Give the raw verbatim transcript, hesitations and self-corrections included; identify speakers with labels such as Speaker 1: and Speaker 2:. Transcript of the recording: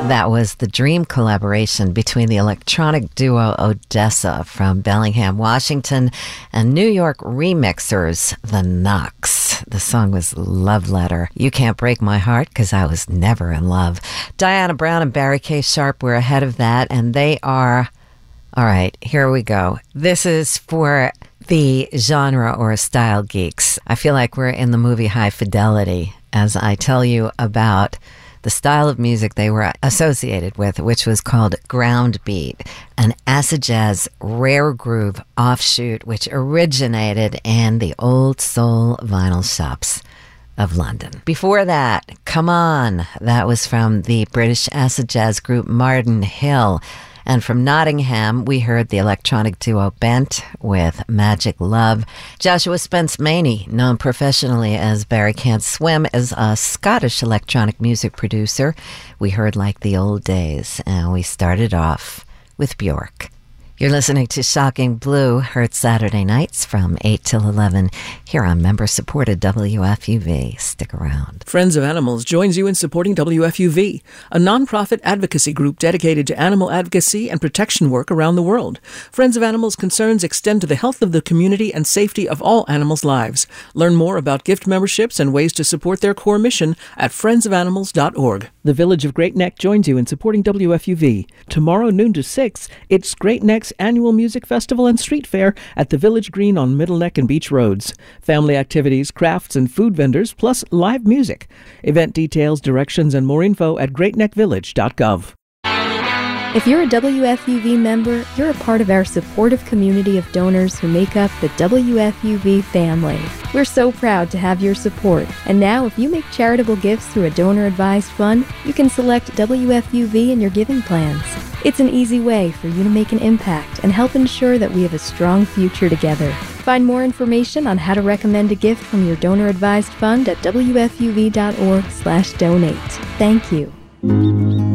Speaker 1: That was the dream collaboration between the electronic duo Odessa from Bellingham, Washington, and New York remixers, The Knocks. The song was Love Letter. You Can't Break My Heart, because I was never in love. Diana Brown and Barry K. Sharp were ahead of that, and they are... All right, here we go. This is for the genre or style geeks. I feel like we're in the movie High Fidelity as I tell you about the style of music they were associated with, which was called ground beat, an acid jazz rare groove offshoot which originated in the old soul vinyl shops of London. Before that, Come On, that was from the British acid jazz group Martin Hill. And from Nottingham, we heard the electronic duo Bent with Magic Love. Joshua Spence Maney, known professionally as Barry Can't Swim, is a Scottish electronic music producer. We heard Like the Old Days, and we started off with Bjork. You're listening to Shocking Blue, heard Saturday nights from eight till eleven here on member-supported W F U V. Stick around.
Speaker 2: Friends of Animals joins you in supporting W F U V, a nonprofit advocacy group dedicated to animal advocacy and protection work around the world. Friends of Animals concerns extend to the health of the community and safety of all animals' lives. Learn more about gift memberships and ways to support their core mission at friends of animals dot org. The Village of Great Neck joins you in supporting W F U V. Tomorrow, noon to six, it's Great Neck's annual music festival and street fair at the Village Green on Middle Neck and Beach Roads. Family activities, crafts, and food vendors, plus live music. Event details, directions, and more info at great neck village dot gov.
Speaker 3: If you're a W F U V member, you're a part of our supportive community of donors who make up the W F U V family. We're so proud to have your support. And now, if you make charitable gifts through a donor-advised fund, you can select W F U V in your giving plans. It's an easy way for you to make an impact and help ensure that we have a strong future together. Find more information on how to recommend a gift from your donor-advised fund at W F U V dot org slash donate. Thank you.